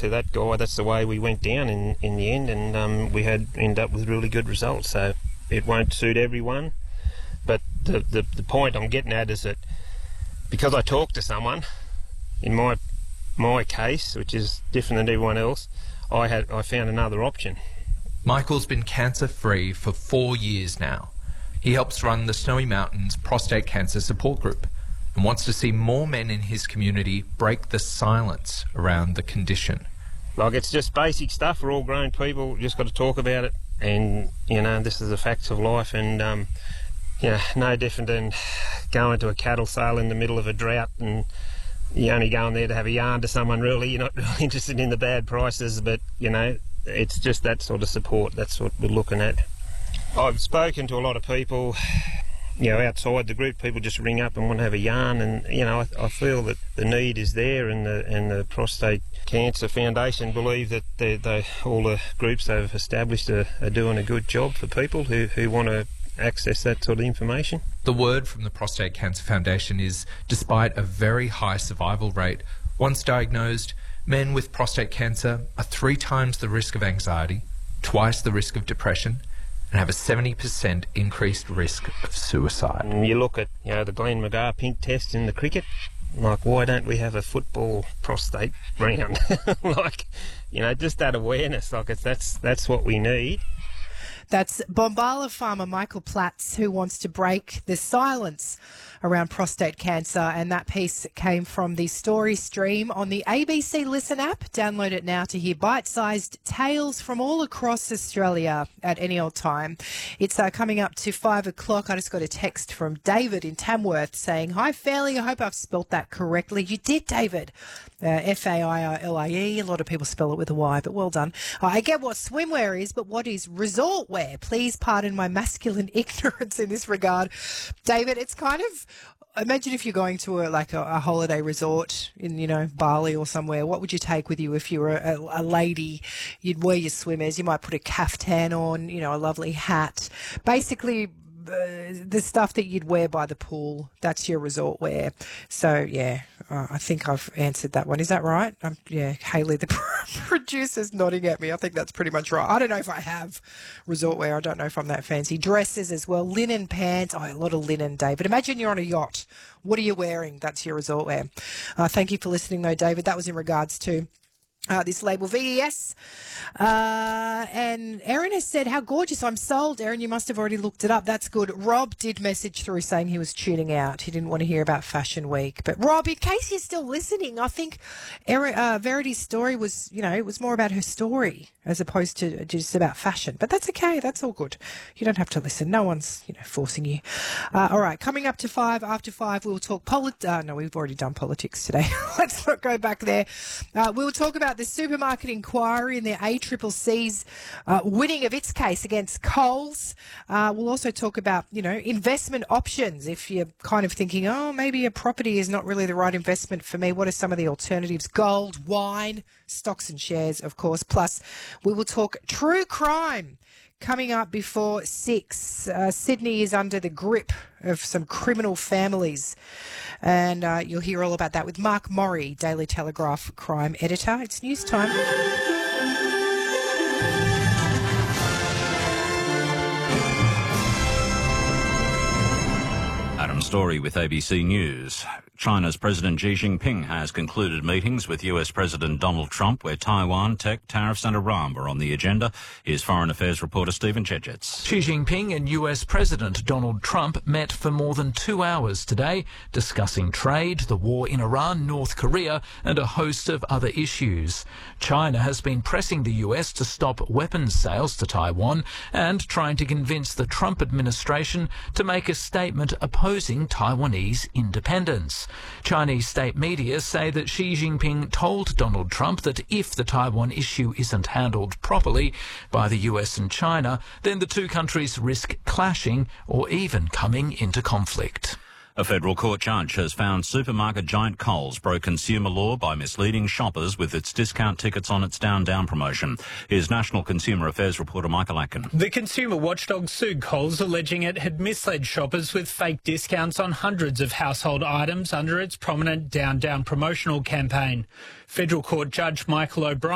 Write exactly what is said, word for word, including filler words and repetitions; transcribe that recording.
to that guy, that's the way we went down in, in the end, and um, we had ended up with really good results. So it won't suit everyone, but the, the, the point I'm getting at is that because I talked to someone, in my my case, which is different than everyone else, I had I found another option. Michael's been cancer-free for four years now. He helps run the Snowy Mountains Prostate Cancer Support Group and wants to see more men in his community break the silence around the condition. Like, it's just basic stuff. We're all grown people, just got to talk about it, and, you know, this is the facts of life, and, um, you know, no different than going to a cattle sale in the middle of a drought and you're only going there to have a yarn to someone, really. You're not really interested in the bad prices, but, you know, it's just that sort of support. That's what we're looking at. I've spoken to a lot of people, you know, outside the group. People just ring up and want to have a yarn, and, you know, I, I feel that the need is there, and the and the Prostate Cancer Foundation believe that they, they all the groups they've established are, are doing a good job for people who, who want to access that sort of information. The word from the Prostate Cancer Foundation is, despite a very high survival rate, once diagnosed, men with prostate cancer are three times the risk of anxiety, twice the risk of depression, and have a seventy percent increased risk of suicide. And you look at, you know, the Glenn McGrath pink test in the cricket, like, why don't we have a football prostate round? Like, you know, just that awareness, like, it's, that's that's what we need. That's Bombala farmer Michael Platts, who wants to break the silence around prostate cancer, and that piece came from the story stream on the A B C Listen app. Download it now to hear bite-sized tales from all across Australia at any old time. It's uh, coming up to five o'clock. I just got a text from David in Tamworth saying, "Hi, Fairlie, I hope I've spelt that correctly." You did, David. Uh, F A I R L I E. A lot of people spell it with a Y, but well done. Uh, I get what swimwear is, but what is resort wear? Please pardon my masculine ignorance in this regard. David, it's kind of, imagine if you're going to a, like a, a holiday resort in, you know, Bali or somewhere. What would you take with you if you were a, a lady? You'd wear your swimmers. You might put a caftan on, you know, a lovely hat. Basically, Uh, the stuff that you'd wear by the pool, that's your resort wear. So, yeah, uh, I think I've answered that one. Is that right? Um, yeah, Hayley, the producer's nodding at me. I think that's pretty much right. I don't know if I have resort wear. I don't know if I'm that fancy. Dresses as well, linen pants. Oh, a lot of linen, David. Imagine you're on a yacht. What are you wearing? That's your resort wear. Uh, thank you for listening, though, David. That was in regards to Uh, this label, V E S. Uh, and Erin has said, how gorgeous, I'm sold. Erin, you must have already looked it up. That's good. Rob did message through saying he was tuning out. He didn't want to hear about Fashion Week. But Rob, in case you're still listening, I think Erin, uh, Verity's story was, you know, it was more about her story as opposed to just about fashion. But that's okay. That's all good. You don't have to listen. No one's, you know, forcing you. Uh, all right, coming up to five, after five, we'll talk polit- uh, no, we've already done politics today. Let's not go back there. Uh, we'll talk about the supermarket inquiry and the A C C C's uh, winning of its case against Coles. Uh, we'll also talk about, you know, investment options. If you're kind of thinking, oh, maybe a property is not really the right investment for me, what are some of the alternatives? Gold, wine, stocks and shares, of course. Plus, we will talk true crime. Coming up before six, uh, Sydney is under the grip of some criminal families. And uh, you'll hear all about that with Mark Morrie, Daily Telegraph crime editor. It's news time. Adam Story with A B C News. China's President Xi Jinping has concluded meetings with U S President Donald Trump, where Taiwan, tech, tariffs and Iran were on the agenda. Here's Foreign Affairs reporter Stephen Chechets. Xi Jinping and U S President Donald Trump met for more than two hours today, discussing trade, the war in Iran, North Korea and a host of other issues. China has been pressing the U S to stop weapons sales to Taiwan and trying to convince the Trump administration to make a statement opposing Taiwanese independence. Chinese state media say that Xi Jinping told Donald Trump that if the Taiwan issue isn't handled properly by the U S and China, then the two countries risk clashing or even coming into conflict. A federal court judge has found supermarket giant Coles broke consumer law by misleading shoppers with its discount tickets on its Down Down promotion. Here's National Consumer Affairs reporter Michael Atkin. The consumer watchdog sued Coles, alleging it had misled shoppers with fake discounts on hundreds of household items under its prominent Down Down promotional campaign. Federal Court Judge Michael O'Brien